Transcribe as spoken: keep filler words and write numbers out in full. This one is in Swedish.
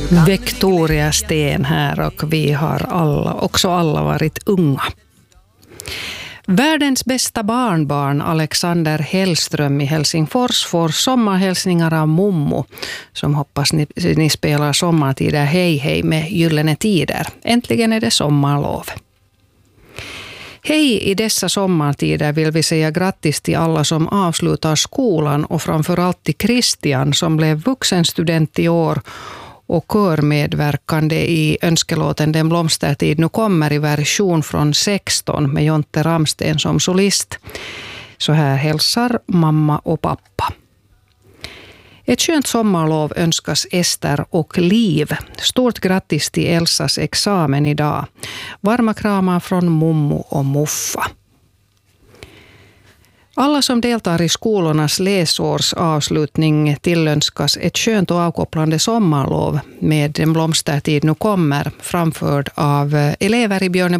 Victoria Sten här och vi har alla, också alla varit unga. Världens bästa barnbarn Alexander Hellström i Helsingfors får sommarhälsningar av Mommo som hoppas ni, ni spelar sommartider hej hej med gyllene tider. Äntligen är det sommarlov. Hej, i dessa sommartider vill vi säga grattis till alla som avslutar skolan och framförallt till Christian som blev vuxenstudent i år och körmedverkande i önskelåten Den blomstertid nu kommer i version från sexton med Jonte Ramsten som solist. Så här hälsar mamma och pappa. Ett skönt sommarlov önskas Ester och Liv. Stort grattis till Elsas examen idag. Varma kramar från Mommo och Muffa. Alla som deltar i skolornas läsårsavslutning tillönskas ett skönt och avkopplande sommarlov med Den blomstertid nu kommer, framförd av elever i Björne